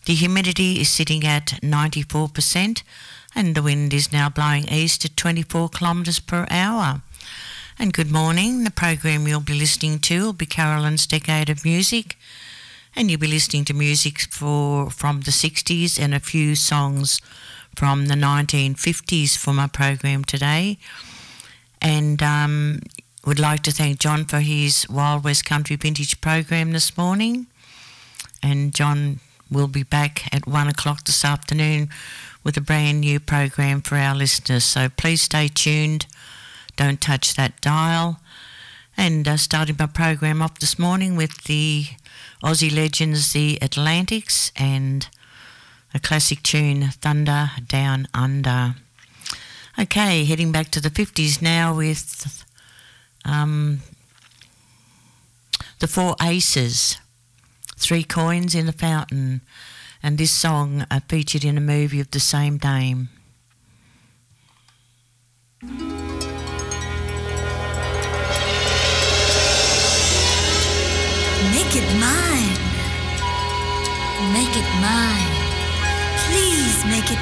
The humidity is sitting at 94% and the wind is now blowing east at 24 kilometres per hour. And good morning. The program you'll be listening to will be Carolyn's Decade of Music, and you'll be listening to music from the 60s and a few songs from the 1950s for my program today. And would like to thank John for his Wild West Country Vintage program this morning. And John will be back at 1 o'clock this afternoon with a brand new program for our listeners. So please stay tuned. Don't touch that dial. And starting my program off this morning with the Aussie legends, the Atlantics, and a classic tune, Thunder Down Under. Okay, heading back to the 50s now with the Four Aces, Three Coins in the Fountain, and this song featured in a movie of the same name. Make it mine. Make it mine. Please make it